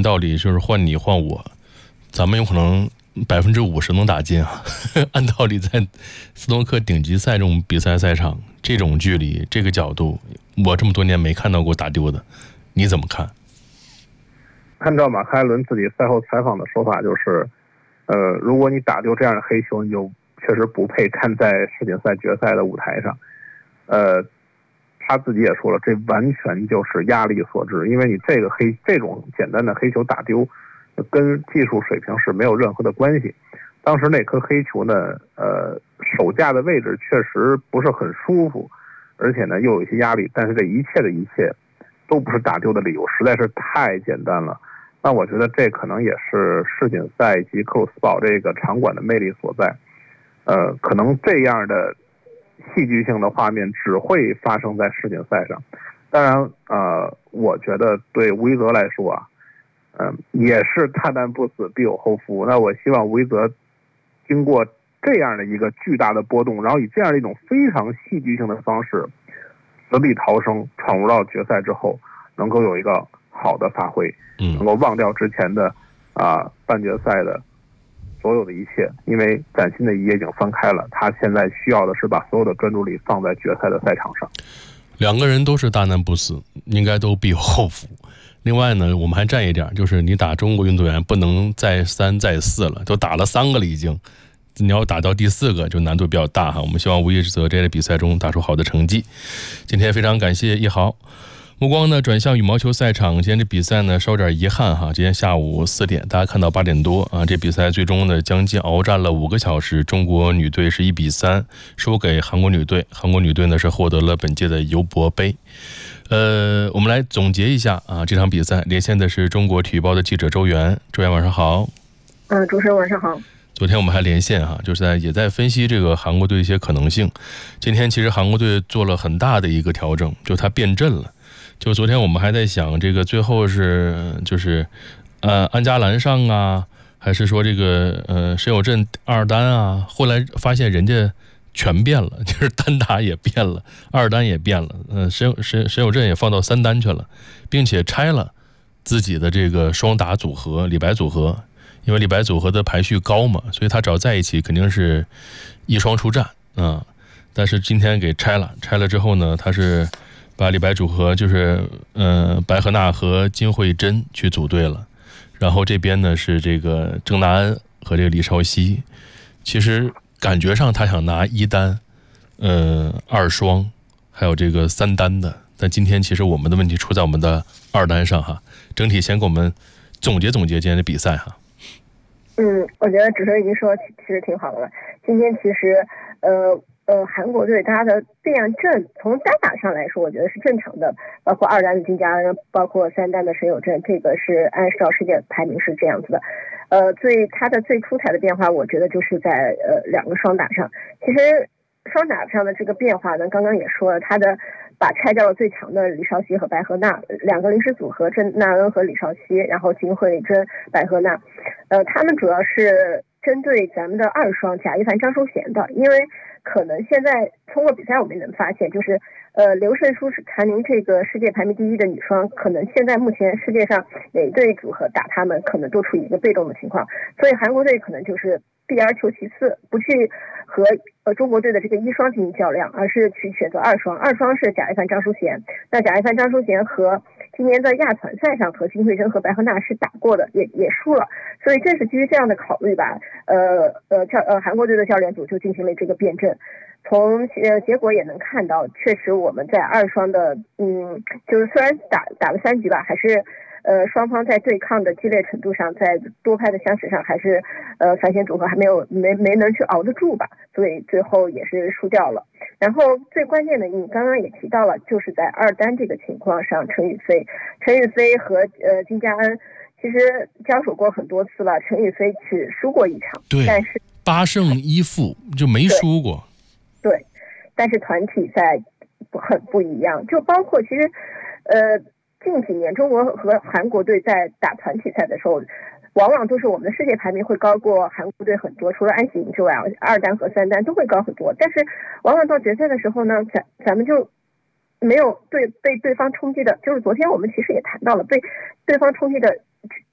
道理就是换你换我，咱们有可能50%能打进啊。按道理在斯诺克顶级赛这种比赛赛场，这种距离这个角度，我这么多年没看到过打丢的，你怎么看？ 按照马克·艾伦自己赛后采访的说法，就是如果你打丢这样的黑球，你就确实不配站在世锦赛决赛的舞台上。他自己也说了，这完全就是压力所致，因为你这种简单的黑球打丢，跟技术水平是没有任何的关系。当时那颗黑球呢，手架的位置确实不是很舒服，而且呢又有一些压力，但是这一切的一切都不是打丢的理由，实在是太简单了。那我觉得这可能也是世锦赛以及克鲁斯堡这个场馆的魅力所在。可能这样的戏剧性的画面只会发生在世锦赛上。当然，我觉得对吴一泽来说啊，也是大难不死必有后福。那我希望吴一泽经过这样的一个巨大的波动，然后以这样的一种非常戏剧性的方式死里逃生，闯入到决赛之后，能够有一个好的发挥，能够忘掉之前的半决赛的所有的一切，因为崭新的一页已经翻开了。他现在需要的是把所有的专注力放在决赛的赛场上。 两个人都是大难不死，应该都必有后福。另外呢，我们还占一点，就是你打中国运动员不能再3再4了，都打了3个了已经，你要打到第4个就难度比较大哈。我们希望吴一泽这类比赛中打出好的成绩。今天非常感谢一豪。目光呢转向羽毛球赛场，今天这比赛呢稍点遗憾哈。今天下午4点，大家看到8点多啊，这比赛最终呢将近鏖战了5个小时，中国女队是1比3输给韩国女队。韩国女队呢是获得了本届的尤伯杯。我们来总结一下啊，这场比赛连线的是中国体育报的记者周元。周元晚上好。 主持人晚上好。 昨天我们还连线哈，就是也在分析这个韩国队一些可能性。今天其实韩国队做了很大的一个调整，就他变阵了。就昨天我们还在想，这个最后就是安嘉兰上啊，还是说这个沈有振2单啊？后来发现人家全变了，就是单打也变了，2单也变了，沈有振也放到3单去了，并且拆了自己的这个双打组合李白组合，因为李白组合的排序高嘛，所以他只要在一起肯定是一双出战啊。但是今天给拆了之后呢，他是把李白组合就是白河娜和金惠珍去组队了，然后这边呢是这个郑娜恩和这个李绍熙。其实感觉上他想拿1单2双还有这个3单的，但今天其实我们的问题出在我们的2单上哈。整体先给我们总结今天的比赛哈。 我觉得主持人已经说其实挺好的了。今天其实韩国队他的变阵从单打上来说，我觉得是正常的，包括2单的金佳恩，包括3单的沈有振，这个是按照世界排名是这样子的。他的最出彩的变化，我觉得就是在2个双打上。其实双打上的这个变化呢，刚刚也说了，他的把拆掉了最强的李绍熙和白河娜2个临时组合，郑娜恩和李绍熙，然后金惠珍、白河娜，他们主要是针对咱们的2双贾一凡、张淑贤的，因为可能现在通过比赛我们能发现，就是刘胜书是蝉宁这个世界排名第1的女双，可能现在目前世界上哪一对组合打他们，可能都处于一个被动的情况，所以韩国队可能就是避而求其次，不去和中国队的这个1双进行较量，而是去选择2双。2双是贾一凡、张淑贤。那贾一凡、张淑贤和今年的亚团赛上和金惠珍和白河娜是打过的，也输了，所以正是基于这样的考虑吧，韩国队的教练组就进行了这个变阵。从结果也能看到，确实我们在2双的就是虽然打了3局吧，还是双方在对抗的激烈程度上，在多拍的相持上，还是反险组合还没能去熬得住吧，所以最后也是输掉了。然后最关键的，你刚刚也提到了，就是在2单这个情况上，陈雨菲和金佳恩其实交手过很多次了，陈雨菲只输过1场， 对， 但是 8胜1负就没输过。 对，但是团体赛很不一样，就包括其实近几年中国和韩国队在打团体赛的时候，往往都是我们的世界排名会高过韩国队很多，除了安喜颖之外2单和3单都会高很多，但是往往到决赛的时候呢，咱们就没有被对方冲击的，就是昨天我们其实也谈到了被对方冲击的